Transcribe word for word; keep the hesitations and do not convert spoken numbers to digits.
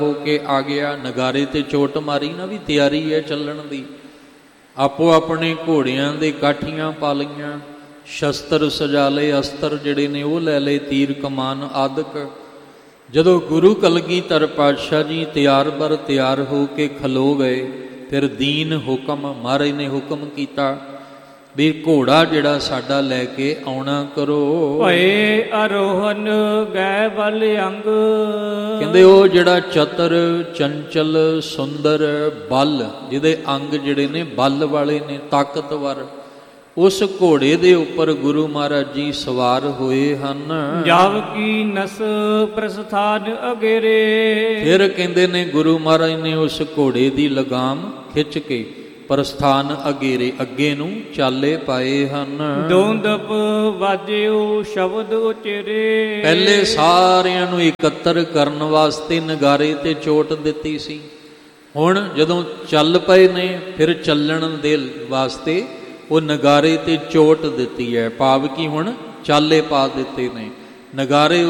ਹੋ ਕੇ ਆ ਗਿਆ, ਨਗਾਰੇ ਤੇ ਚੋਟ ਮਾਰੀ ਨਾ, ਵੀ ਤਿਆਰੀ ਹੈ ਚੱਲਣ ਦੀ। ਆਪੋ ਆਪਣੇ ਘੋੜਿਆਂ ਦੇ ਕਾਠੀਆਂ ਪਾ ਲਈਆਂ, ਸ਼ਸਤਰ ਸਜਾ ਲਏ, ਅਸਤਰ ਜਿਹੜੇ ਨੇ ਉਹ ਲੈ ਲਏ, ਤੀਰ ਕਮਾਨ ਆਦਿਕ। ਜਦੋਂ ਗੁਰੂ ਕਲਗੀਧਰ ਪਾਤਸ਼ਾਹ ਜੀ ਤਿਆਰ ਬਰ ਤਿਆਰ ਹੋ ਕੇ ਖਲੋ ਗਏ, ਫਿਰ ਦੀਨ ਹੁਕਮ, ਮਹਾਰਾਜ ਨੇ ਹੁਕਮ ਕੀਤਾ ਵੀ ਘੋੜਾ ਜਿਹੜਾ ਸਾਡਾ ਲੈ ਕੇ ਆਉਣਾ ਕਰੋ। ਭਏ ਅਰੋਹਨ ਗਏ ਬਲ ਅੰਗ, ਕਹਿੰਦੇ ਉਹ ਜਿਹੜਾ ਚਤਰ ਚੰਚਲ ਸੁੰਦਰ ਬਲ, ਜਿਹਦੇ ਅੰਗ ਜਿਹੜੇ ਨੇ ਬਲ ਵਾਲੇ ਨੇ, ਤਾਕਤਵਰ, ਉਸ ਘੋੜੇ ਦੇ ਉੱਪਰ ਗੁਰੂ ਮਹਾਰਾਜ ਜੀ ਸਵਾਰ ਹੋਏ ਹਨ। ਜਬ ਕੀ ਨਸ ਪ੍ਰਸਥਾਨ ਅਗੇਰੇ, ਫਿਰ ਕਹਿੰਦੇ ਨੇ ਗੁਰੂ ਮਹਾਰਾਜ ਨੇ ਉਸ ਘੋੜੇ ਦੀ ਲਗਾਮ ਖਿੱਚ ਕੇ ਪ੍ਰਸਥਾਨ ਅਗੇਰੇ, ਅੱਗੇ ਨੂੰ ਚਾਲੇ ਪਾਏ ਹਨ। ਦੋਂਦਪ ਵਾਜਿਓ ਸ਼ਬਦ ਉਚਰੇ, ਪਹਿਲੇ ਸਾਰਿਆਂ ਨੂੰ ਇਕੱਤਰ ਕਰਨ ਵਾਸਤੇ ਨਗਾਰੇ ਤੇ ਚੋਟ ਦਿੱਤੀ ਸੀ। ਹੁਣ ਜਦੋਂ ਚੱਲ ਪਏ ਨੇ, ਫਿਰ ਚੱਲਣ ਦੇ ਵਾਸਤੇ ਉਹ ਨਗਾਰੇ ਤੇ ਚੋਟ ਦਿੱਤੀ ਹੈ, ਭਾਵ ਕਿ ਹੁਣ ਚਾਲੇ ਪਾ ਦਿੱਤੇ ਨੇ। ਨਗਾਰੇ